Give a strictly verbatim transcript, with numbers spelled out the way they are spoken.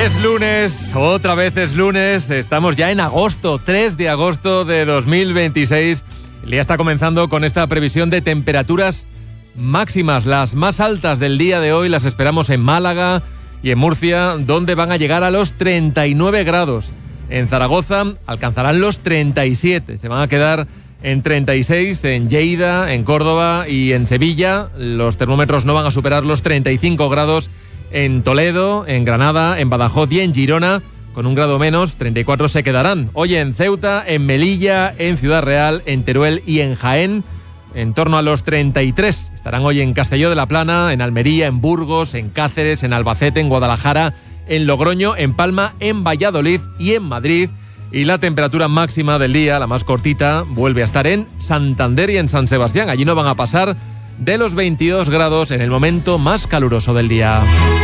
Es lunes, otra vez es lunes, estamos ya en agosto, tres de agosto de dos mil veintiséis. El día está comenzando con esta previsión de temperaturas máximas. Las más altas del día de hoy las esperamos en Málaga y en Murcia, donde van a llegar a los treinta y nueve grados. En Zaragoza alcanzarán los treinta y siete, se van a quedar en treinta y seis en Lleida, en Córdoba y en Sevilla. Los termómetros no van a superar los treinta y cinco grados en Toledo, en Granada, en Badajoz y en Girona. Con un grado menos, treinta y cuatro se quedarán. Hoy en Ceuta, en Melilla, en Ciudad Real, en Teruel y en Jaén, en torno a los treinta y tres. Estarán hoy en Castelló de la Plana, en Almería, en Burgos, en Cáceres, en Albacete, en Guadalajara, en Logroño, en Palma, en Valladolid y en Madrid. Y la temperatura máxima del día, la más cortita, vuelve a estar en Santander y en San Sebastián. Allí no van a pasar de los veintidós grados en el momento más caluroso del día.